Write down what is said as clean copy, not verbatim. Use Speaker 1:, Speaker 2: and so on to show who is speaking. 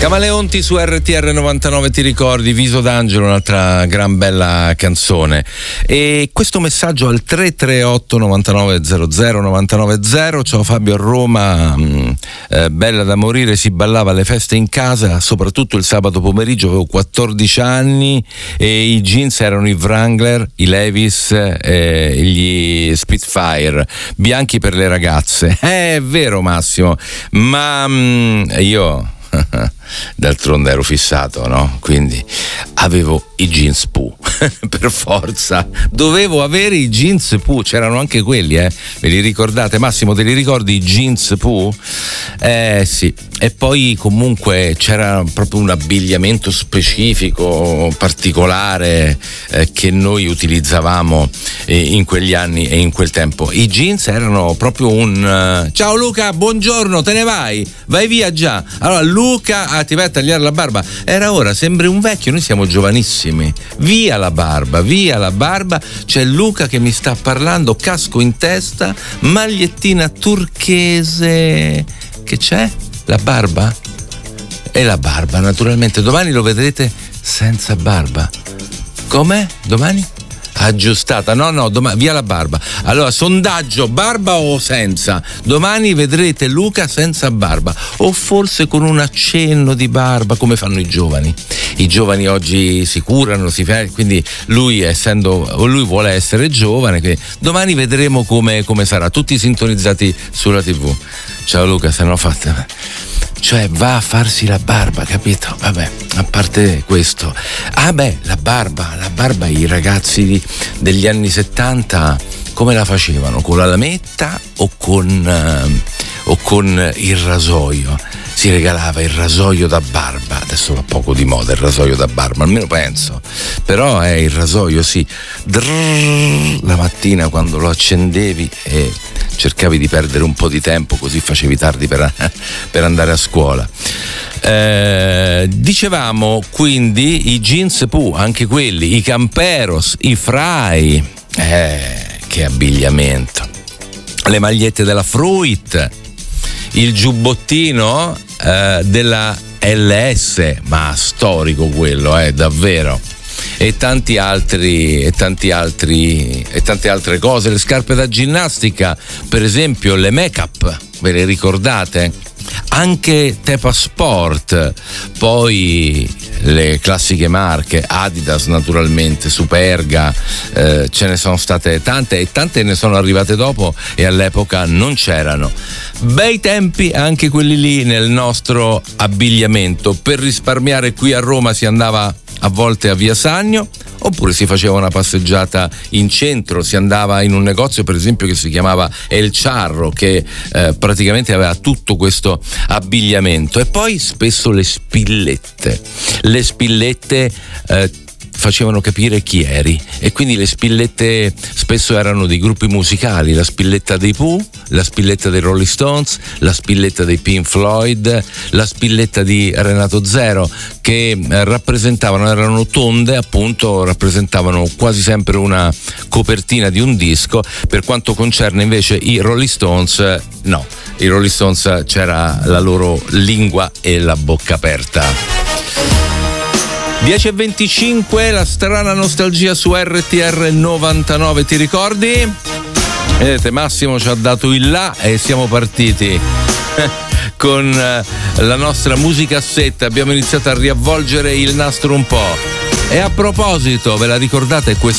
Speaker 1: Camaleonti su RTR 99, ti ricordi? Viso d'Angelo, un'altra gran bella canzone. E questo messaggio al 338 99 00 990. Ciao Fabio, a Roma bella da morire, si ballava alle feste in casa, soprattutto il sabato pomeriggio, avevo 14 anni e i jeans erano i Wrangler, i Levi's, gli Spitfire, bianchi per le ragazze. È vero Massimo, ma io d'altronde ero fissato, no? Quindi avevo i jeans Pooh per forza, dovevo avere i jeans Pooh, c'erano anche quelli, ve li ricordate? Massimo, te li ricordi i jeans Pooh? Sì, e poi comunque c'era proprio un abbigliamento specifico, particolare, che noi utilizzavamo in quegli anni e in quel tempo. I jeans erano proprio un ciao Luca, buongiorno, te ne vai? Vai via già. Allora Luca, ti vai a tagliare la barba? Era ora, sembri un vecchio, noi siamo giovanissimi. Via la barba, c'è Luca che mi sta parlando, casco in testa, magliettina turchese. Che c'è? La barba? E la barba, naturalmente. Domani lo vedrete senza barba. Com'è? Domani? Aggiustata, no, domani, via la barba. Allora, sondaggio, barba o senza? Domani vedrete Luca senza barba, o forse con un accenno di barba, come fanno i giovani. I giovani oggi si curano, quindi lui vuole essere giovane, quindi domani vedremo come sarà. Tutti sintonizzati sulla TV. Ciao Luca, se no fatta. Cioè va a farsi la barba, capito? Vabbè, a parte questo. La barba i ragazzi degli anni 70 come la facevano? Con la lametta o con il rasoio? Si regalava il rasoio da barba, adesso va poco di moda il rasoio da barba, almeno penso, però è il rasoio, sì. La mattina quando lo accendevi e cercavi di perdere un po' di tempo, così facevi tardi per andare a scuola. Dicevamo quindi i jeans Pooh, anche quelli, i Camperos, i Frai, che abbigliamento, le magliette della Fruit, il giubbottino della LS, ma storico quello, davvero. E tante altre cose, le scarpe da ginnastica, per esempio le make-up, ve le ricordate? Anche Tepa Sport, poi le classiche marche, Adidas naturalmente, Superga, ce ne sono state tante e tante ne sono arrivate dopo e all'epoca non c'erano. Bei tempi anche quelli lì nel nostro abbigliamento. Per risparmiare qui a Roma si andava a volte a Via Sannio, oppure si faceva una passeggiata in centro, si andava in un negozio per esempio che si chiamava El Charro, che praticamente aveva tutto questo abbigliamento. E poi spesso le spillette facevano capire chi eri, e quindi le spillette spesso erano dei gruppi musicali, la spilletta dei Pooh, la spilletta dei Rolling Stones, la spilletta dei Pink Floyd, la spilletta di Renato Zero, che erano tonde, appunto, rappresentavano quasi sempre una copertina di un disco. Per quanto concerne invece i Rolling Stones, no, i Rolling Stones c'era la loro lingua e la bocca aperta. 10:25, la strana nostalgia su RTR 99, ti ricordi? Vedete, Massimo ci ha dato il là e siamo partiti con la nostra musicassetta. Abbiamo iniziato a riavvolgere il nastro un po'. E a proposito, ve la ricordate questa